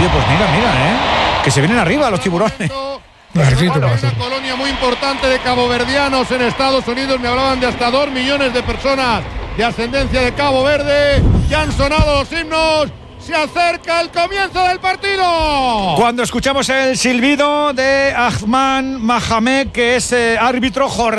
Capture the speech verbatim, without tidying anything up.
Oye, pues mira, mira, ¿eh? Que se vienen arriba los tiburones. Una colonia muy importante de caboverdianos en Estados Unidos. Me hablaban de hasta dos millones de personas de ascendencia de Cabo Verde. Ya han sonado los himnos. Se acerca el comienzo del partido. Cuando escuchamos el silbido de Ahmad Mohamed, que es eh, árbitro